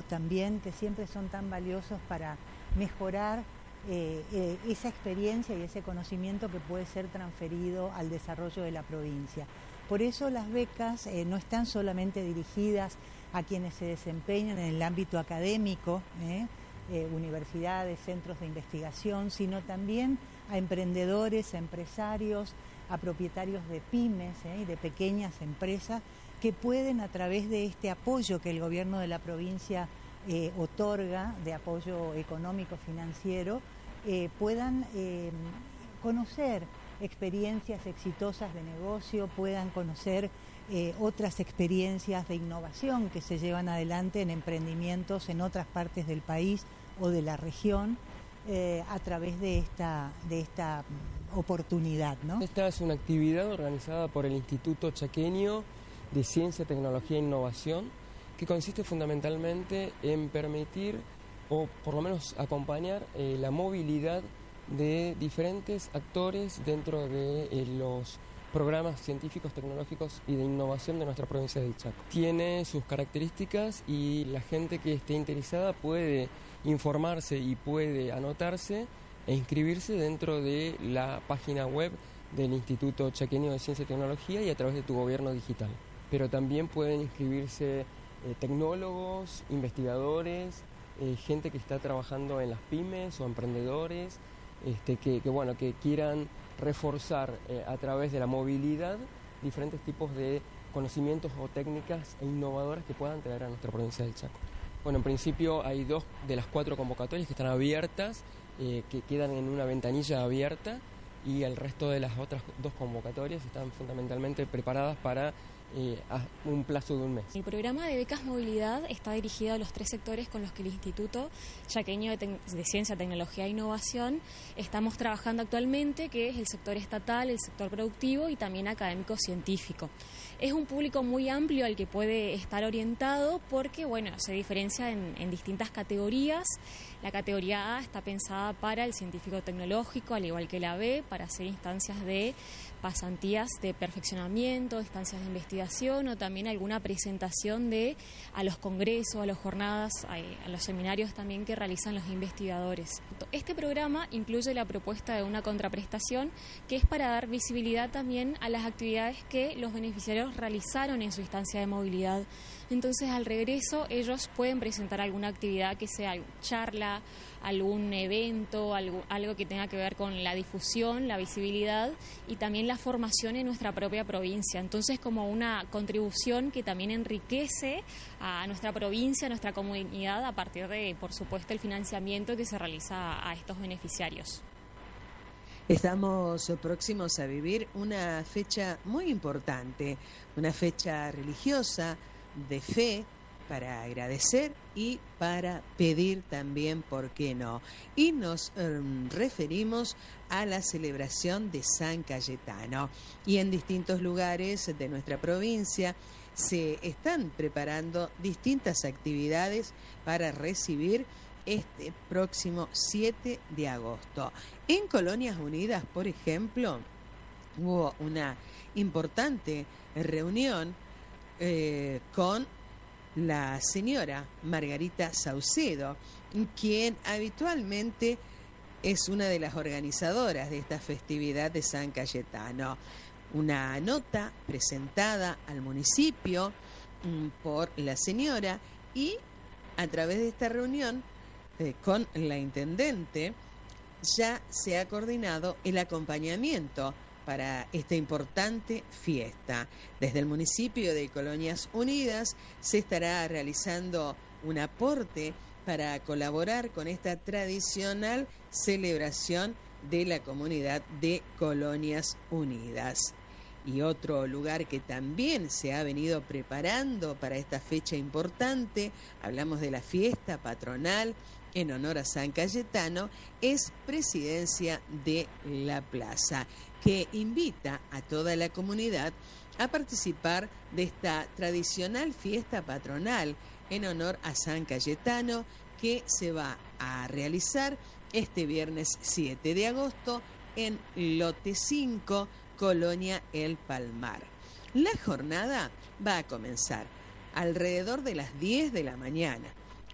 también, que siempre son tan valiosos para mejorar esa experiencia y ese conocimiento que puede ser transferido al desarrollo de la provincia. Por eso las becas no están solamente dirigidas a quienes se desempeñan en el ámbito académico, universidades, centros de investigación, sino también a emprendedores, a empresarios, a propietarios de pymes y de pequeñas empresas que pueden, a través de este apoyo que el gobierno de la provincia otorga, de apoyo económico financiero, puedan conocer experiencias exitosas de negocio, puedan conocer otras experiencias de innovación que se llevan adelante en emprendimientos en otras partes del país o de la región a través de esta oportunidad, ¿no? Esta es una actividad organizada por el Instituto Chaqueño de Ciencia, Tecnología e Innovación, que consiste fundamentalmente en permitir, o por lo menos acompañar, la movilidad de diferentes actores dentro de los programas científicos, tecnológicos y de innovación de nuestra provincia del Chaco. Tiene sus características y la gente que esté interesada puede informarse y puede anotarse e inscribirse dentro de la página web del Instituto Chaqueño de Ciencia y Tecnología y a través de Tu Gobierno Digital. Pero también pueden inscribirse tecnólogos, investigadores, gente que está trabajando en las pymes o emprendedores, que quieran reforzar a través de la movilidad diferentes tipos de conocimientos o técnicas innovadoras que puedan traer a nuestra provincia del Chaco. Bueno, en principio hay 2 de las 4 convocatorias que están abiertas, que quedan en una ventanilla abierta, y el resto de las otras 2 convocatorias están fundamentalmente preparadas para un plazo de un mes. El programa de becas movilidad está dirigido a los 3 sectores con los que el Instituto Chaqueño de Ciencia, Tecnología e Innovación estamos trabajando actualmente, que es el sector estatal, el sector productivo y también académico-científico. Es un público muy amplio al que puede estar orientado porque, se diferencia en distintas categorías. La categoría A está pensada para el científico tecnológico, al igual que la B, para hacer instancias de pasantías de perfeccionamiento, instancias de investigación o también alguna presentación a los congresos, a las jornadas, a los seminarios también que realizan los investigadores. Este programa incluye la propuesta de una contraprestación que es para dar visibilidad también a las actividades que los beneficiarios realizaron en su instancia de movilidad. Entonces, al regreso, ellos pueden presentar alguna actividad que sea charla, algún evento, algo que tenga que ver con la difusión, la visibilidad y también la formación en nuestra propia provincia. Entonces, como una contribución que también enriquece a nuestra provincia, a nuestra comunidad, a partir de, por supuesto, el financiamiento que se realiza a estos beneficiarios. Estamos próximos a vivir una fecha muy importante, una fecha religiosa, de fe, para agradecer y para pedir también, ¿por qué no? Y nos referimos a la celebración de San Cayetano. Y en distintos lugares de nuestra provincia se están preparando distintas actividades para recibir este próximo 7 de agosto. En Colonias Unidas, por ejemplo, hubo una importante reunión con la señora Margarita Saucedo, quien habitualmente es una de las organizadoras de esta festividad de San Cayetano. Una nota presentada al municipio por la señora, y a través de esta reunión con la intendente ya se ha coordinado el acompañamiento para esta importante fiesta. Desde el municipio de Colonias Unidas se estará realizando un aporte para colaborar con esta tradicional celebración de la comunidad de Colonias Unidas. Y otro lugar que también se ha venido preparando para esta fecha importante, hablamos de la fiesta patronal en honor a San Cayetano, es Presidencia de la Plaza, que invita a toda la comunidad a participar de esta tradicional fiesta patronal en honor a San Cayetano, que se va a realizar este viernes 7 de agosto en Lote 5, Colonia El Palmar. La jornada va a comenzar alrededor de las 10 de la mañana.